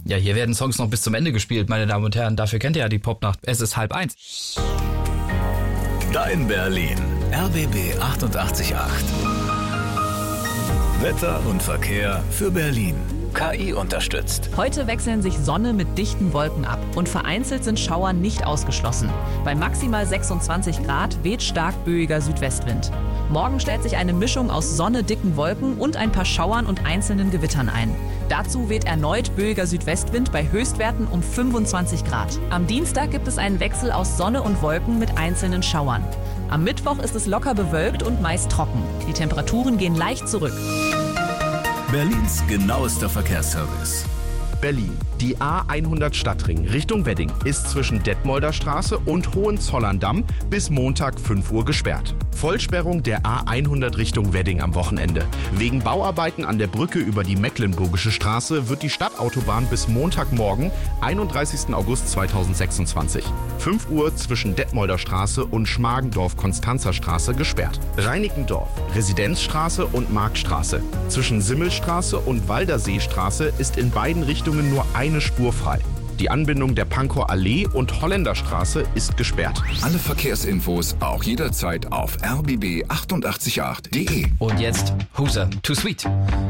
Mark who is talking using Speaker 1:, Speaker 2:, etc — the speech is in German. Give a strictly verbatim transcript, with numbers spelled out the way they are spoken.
Speaker 1: Ja, hier werden Songs noch bis zum Ende gespielt, meine Damen und Herren. Dafür kennt ihr ja die Popnacht. Es ist halb eins.
Speaker 2: Dein Berlin. R B B achtundachtzig Komma acht. Wetter und Verkehr für Berlin. K I unterstützt.
Speaker 3: Heute wechseln sich Sonne mit dichten Wolken ab und vereinzelt sind Schauer nicht ausgeschlossen. Bei maximal sechsundzwanzig Grad weht stark böiger Südwestwind. Morgen stellt sich eine Mischung aus Sonne, dicken Wolken und ein paar Schauern und einzelnen Gewittern ein. Dazu weht erneut böiger Südwestwind bei Höchstwerten um fünfundzwanzig Grad. Am Dienstag gibt es einen Wechsel aus Sonne und Wolken mit einzelnen Schauern. Am Mittwoch ist es locker bewölkt und meist trocken. Die Temperaturen gehen leicht zurück.
Speaker 2: Berlins genauester Verkehrsservice.
Speaker 4: Berlin. Die A hundert Stadtring Richtung Wedding ist zwischen Detmolder Straße und Hohenzollern-Damm bis Montag fünf Uhr gesperrt. Vollsperrung der A hundert Richtung Wedding am Wochenende. Wegen Bauarbeiten an der Brücke über die Mecklenburgische Straße wird die Stadtautobahn bis Montagmorgen, einunddreißigsten August zweitausendsechsundzwanzig, fünf Uhr zwischen Detmolder Straße und Schmargendorf-Konstanzer Straße gesperrt. Reinickendorf, Residenzstraße und Marktstraße. Zwischen Simmelstraße und Walderseestraße ist in beiden Richtungen nur eine Spur frei. Die Anbindung der Pankower Allee und Holländerstraße ist gesperrt.
Speaker 2: Alle Verkehrsinfos auch jederzeit auf r b b achtundachtzig Komma acht punkt d e.
Speaker 1: Und jetzt Huser, Too Sweet.